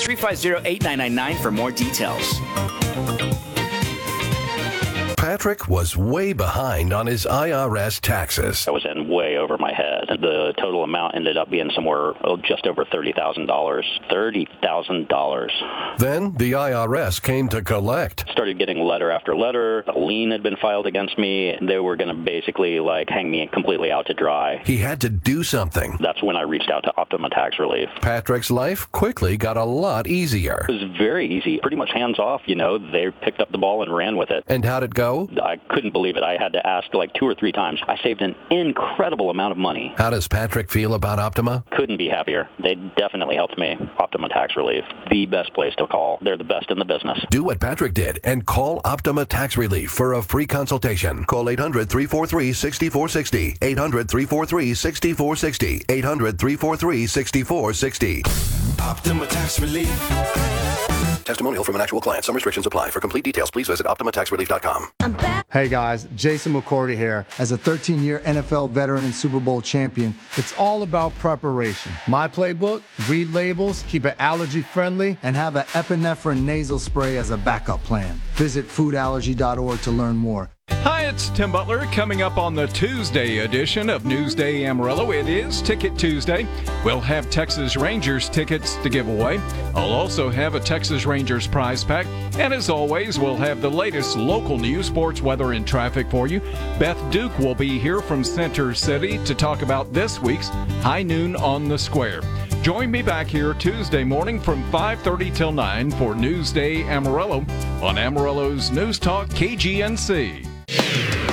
350-8999 for more details. Patrick was way behind on his IRS taxes. I was in way over my head. The total amount ended up being somewhere just over $30,000. $30,000. Then the IRS came to collect. Started getting letter after letter. A lien had been filed against me. They were going to basically hang me completely out to dry. He had to do something. That's when I reached out to Optima Tax Relief. Patrick's life quickly got a lot easier. It was very easy, pretty much hands off. They picked up the ball and ran with it. And how'd it go? I couldn't believe it. I had to ask 2 or 3 times. I saved an incredible amount of money. How does Patrick feel about Optima? Couldn't be happier. They definitely helped me. Optima Tax Relief, the best place to call. They're the best in the business. Do what Patrick did and call Optima Tax Relief for a free consultation. Call 800-343-6460. 800-343-6460. 800-343-6460. Optima Tax Relief. Testimonial from an actual client. Some restrictions apply. For complete details, please visit OptimaTaxRelief.com. Hey guys, Jason McCourty here. As a 13-year NFL veteran and Super Bowl champion, it's all about preparation. My playbook: read labels, keep it allergy-friendly, and have an epinephrine nasal spray as a backup plan. Visit foodallergy.org to learn more. Hi, it's Tim Butler. Coming up on the Tuesday edition of Newsday Amarillo, it is Ticket Tuesday. We'll have Texas Rangers tickets to give away. I'll also have a Texas Rangers prize pack. And as always, we'll have the latest local news, sports, weather, and traffic for you. Beth Duke will be here from Center City to talk about this week's High Noon on the Square. Join me back here Tuesday morning from 5:30 till 9 for Newsday Amarillo on Amarillo's News Talk KGNC.